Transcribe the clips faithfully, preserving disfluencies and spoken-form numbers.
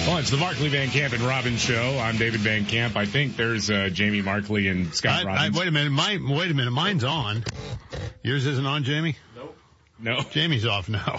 Well, it's the Markley, Van Camp, and Robbins show. I'm David Van Camp. I think there's uh, Jamie Markley and Scott I, Robbins. I, wait a minute. My, wait a minute. Mine's on. Yours isn't on, Jamie? Nope. No. Jamie's off now.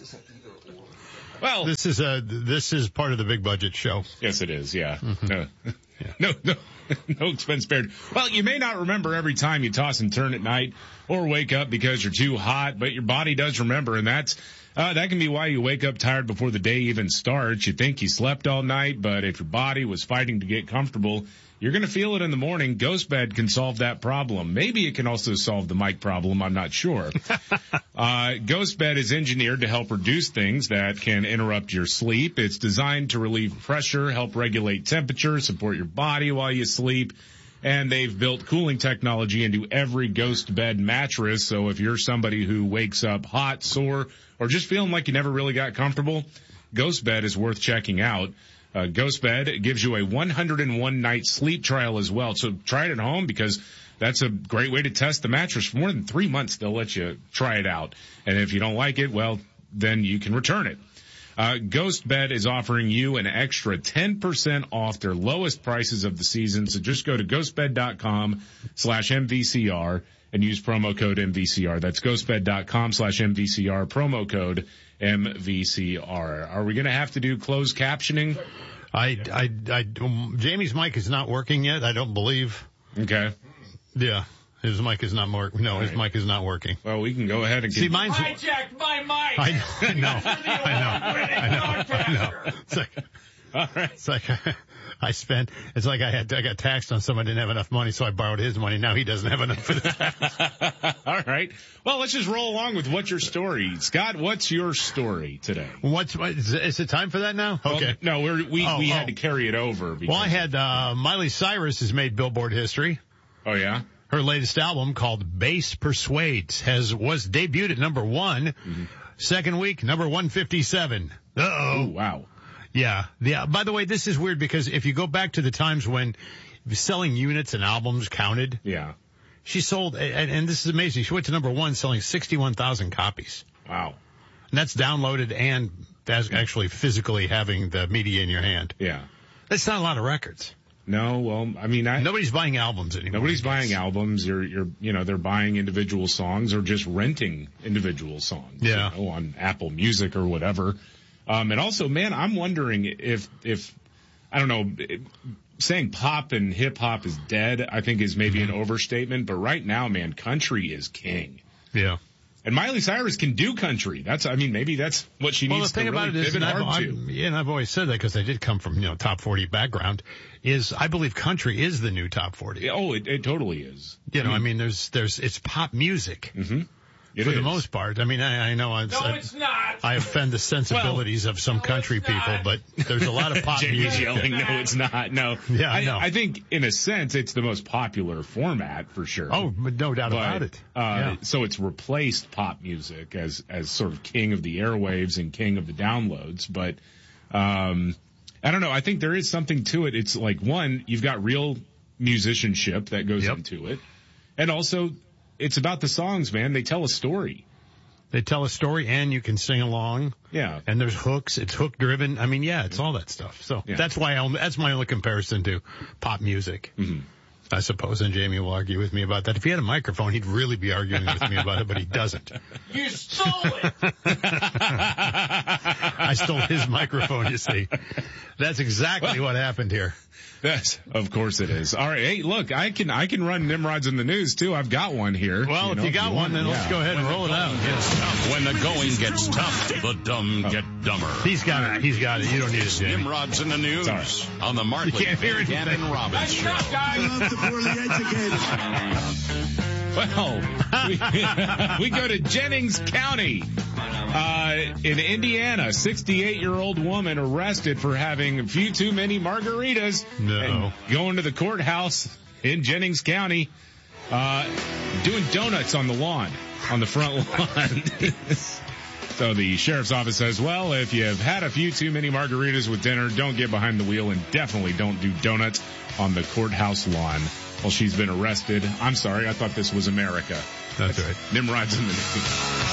Well, this is a this is part of the big budget show. Yes, it is. Yeah. Mm-hmm. No, yeah. no, no, no expense spared. Well, you may not remember every time you toss and turn at night or wake up because you're too hot, but your body does remember, and that's uh, that can be why you wake up tired before the day even starts. You think you slept all night, but if your body was fighting to get comfortable, you're going to feel it in the morning. GhostBed can solve that problem. Maybe it can also solve the mic problem. I'm not sure. uh, GhostBed is engineered to help reduce things that can interrupt your sleep. It's designed to relieve pressure, help regulate temperature, support your body while you sleep. And they've built cooling technology into every GhostBed mattress. So if you're somebody who wakes up hot, sore, or just feeling like you never really got comfortable, GhostBed is worth checking out. Uh, GhostBed gives you a one hundred one night sleep trial as well. So try it at home because that's a great way to test the mattress. For more than three months, they'll let you try it out. And if you don't like it, well, then you can return it. Uh, GhostBed is offering you an extra ten percent off their lowest prices of the season. So just go to ghostbed.com slash MVCR and use promo code M V C R. That's ghostbed.com slash MVCR, promo code M V C R. Are we going to have to do closed captioning? I, I, I, um, Jamie's mic is not working yet. I don't believe. Okay. Yeah. His mic is not working. No, his right. mic is not working. Well, we can go ahead and get... See, mine's... hijacked my mic! I know. I know. I know. I know. It's like... All right. It's like... I spent, it's like I had, I got taxed on someone didn't have enough money, so I borrowed his money. Now he doesn't have enough for the tax. All right. Well, let's just roll along with what's your story. Scott, what's your story today? What's, what, is, is it time for that now? Okay. Well, no, we're, we, oh, we oh. had to carry it over. Because... Well, I had, uh, Miley Cyrus has made Billboard history. Oh, yeah? Her latest album called Bass Persuades has, was debuted at number one. Mm-hmm. Second week, number one fifty-seven. Uh-oh. Ooh, wow. Yeah. Yeah. By the way, this is weird because if you go back to the times when selling units and albums counted. Yeah. She sold, and, and this is amazing. She went to number one selling sixty-one thousand copies. Wow. And that's downloaded and that's actually physically having the media in your hand. Yeah. That's not a lot of records. No, well, I mean, I, nobody's buying albums anymore. Nobody's buying albums. You're, you're, you know, they're buying individual songs or just renting individual songs. Yeah. You know, on Apple Music or whatever. Um, and also, man, I'm wondering if, if, I don't know, saying pop and hip hop is dead, I think is maybe an overstatement. But right now, man, country is king. Yeah. And Miley Cyrus can do country. That's, I mean, maybe that's what she well, needs the thing to really about it is, pivot and I've, hard I've, to. yeah, and I've always said that because I did come from, you know, top forty background, is I believe country is the new top forty. Oh, it, it totally is. You know, I mean, there's, there's, it's pop music. Mm-hmm. It for is. the most part. I mean, I, I know I, no, I, it's not. I offend the sensibilities well, of some no, country people, but there's a lot of pop Jamie's music. yelling, no, it's not. No. Yeah, I know. I, I think, in a sense, it's the most popular format for sure. Oh, no doubt but, about it. Uh, yeah. So it's replaced pop music as as sort of king of the airwaves and king of the downloads. But um, I don't know. I think there is something to it. It's like, one, you've got real musicianship that goes yep. into it, and also it's about the songs, man. They tell a story. They tell a story and you can sing along. Yeah. And there's hooks. It's hook driven. I mean, yeah, it's all that stuff. So yeah. that's why I, that's my only comparison to pop music. Mm-hmm. I suppose, and Jamie will argue with me about that. If he had a microphone, he'd really be arguing with me about it, but he doesn't. You stole it! I stole his microphone, you see. That's exactly well, what happened here. That's, of course it is. All right. Hey, look, I can, I can run Nimrods in the news too. I've got one here. Well, you if know, you got if you one, then yeah. let's go ahead and roll it out. Yes. When the going gets tough, the dumb get dumber. He's got it. He's got it. You don't need it, Jamie. Nimrods in the news right. on the Markley, you can't hear it. Camp and Robbins show. Well, we, we go to Jennings County. Uh, in Indiana, sixty-eight-year-old woman arrested for having a few too many margaritas. No. And going to the courthouse in Jennings County, uh, doing donuts on the lawn, on the front lawn. So the sheriff's office says, well, if you've had a few too many margaritas with dinner, don't get behind the wheel and definitely don't do donuts on the courthouse lawn. Well, she's been arrested. I'm sorry, I thought this was America. That's right. Nimrod's in the news.